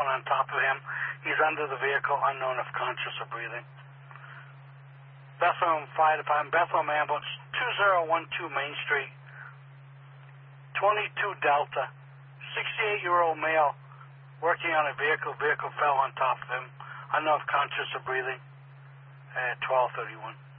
on top of him. He's under the vehicle, unknown if conscious or breathing. Bethlehem Fire Department, Bethlehem Ambulance, 2012 Main Street, 22 Delta, 68-year-old male working on a vehicle. Vehicle fell on top of him, unknown if conscious or breathing, at 12:31.